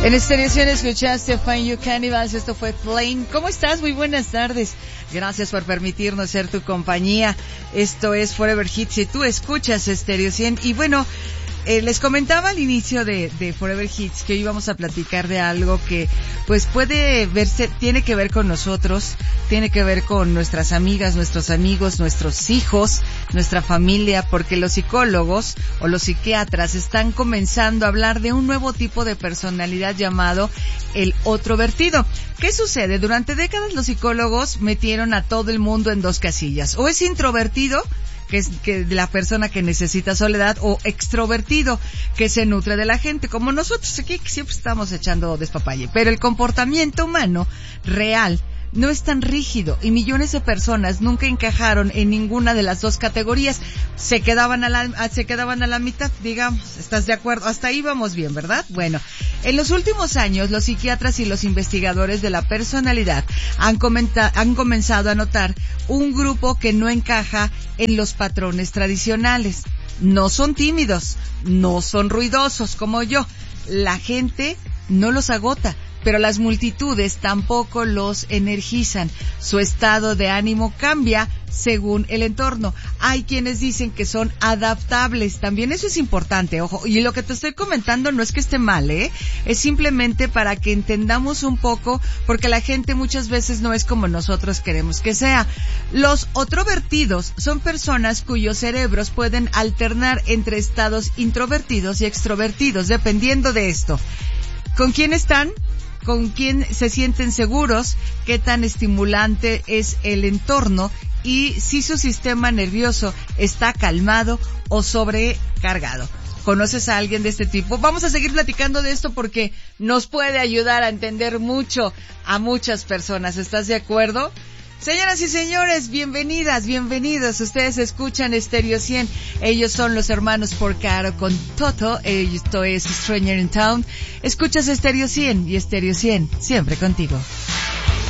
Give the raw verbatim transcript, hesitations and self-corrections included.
En Estéreo cien escuchaste Find You Cannibals, esto fue Plain. ¿Cómo estás? Muy buenas tardes. Gracias por permitirnos ser tu compañía. Esto es Forever Hits y tú escuchas Estéreo cien. Y bueno, eh, les comentaba al inicio de, de Forever Hits que hoy íbamos a platicar de algo que pues puede verse, tiene que ver con nosotros, tiene que ver con nuestras amigas, nuestros amigos, nuestros hijos, nuestra familia, porque los psicólogos o los psiquiatras están comenzando a hablar de un nuevo tipo de personalidad llamado el otrovertido. ¿Qué sucede? Durante décadas los psicólogos metieron a todo el mundo en dos casillas. O es introvertido, que es que la persona que necesita soledad, o extrovertido, que se nutre de la gente, como nosotros aquí que siempre estamos echando despapalle. Pero el comportamiento humano real no es tan rígido y millones de personas nunca encajaron en ninguna de las dos categorías. Se quedaban a la, se quedaban a la mitad, digamos. ¿Estás de acuerdo? Hasta ahí vamos bien, ¿verdad? Bueno, en los últimos años los psiquiatras y los investigadores de la personalidad han, comenta, han comenzado a notar un grupo que no encaja en los patrones tradicionales. No son tímidos, no son ruidosos como yo. La gente no los agota, pero las multitudes tampoco los energizan. Su estado de ánimo cambia según el entorno. Hay quienes dicen que son adaptables. También eso es importante, ojo. Y lo que te estoy comentando no es que esté mal, ¿eh? Es simplemente para que entendamos un poco, porque la gente muchas veces no es como nosotros queremos que sea. Los otrovertidos son personas cuyos cerebros pueden alternar entre estados introvertidos y extrovertidos, dependiendo de esto. ¿Con quién están? ¿Con quién se sienten seguros? ¿Qué tan estimulante es el entorno? Y si su sistema nervioso está calmado o sobrecargado. ¿Conoces a alguien de este tipo? Vamos a seguir platicando de esto porque nos puede ayudar a entender mucho a muchas personas. ¿Estás de acuerdo? Señoras y señores, bienvenidas, bienvenidos. Ustedes escuchan Estéreo cien. Ellos son los hermanos Porcaro con Toto. Esto es Stranger in Town. Escuchas Estéreo cien y Estéreo cien, siempre contigo.